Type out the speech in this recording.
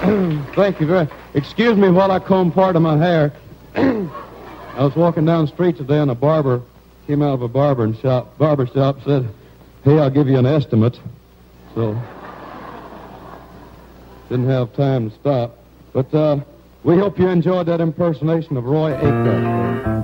Thank you very much. Excuse me while I comb part of my hair. I was walking down the street today and a barber came out of a barber shop, said, "Hey, I'll give you an estimate." So, didn't have time to stop. But we hope you enjoyed that impersonation of Roy Acuff.